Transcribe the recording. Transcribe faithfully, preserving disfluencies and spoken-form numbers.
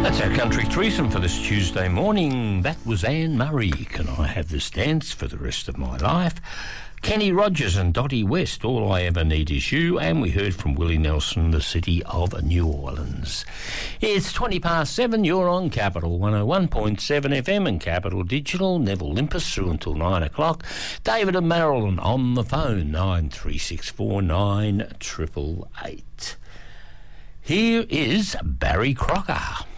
That's our country threesome for this Tuesday morning. That was Anne Murray. Can I have this dance for the rest of my life? Kenny Rogers and Dottie West, All I Ever Need Is You, and we heard from Willie Nelson, the city of New Orleans. It's twenty past seven, you're on Capital one oh one point seven F M and Capital Digital. Neville Limpus through until nine o'clock. David and Marilyn on the phone, nine three six four nine eight eight eight. Here is Barry Crocker.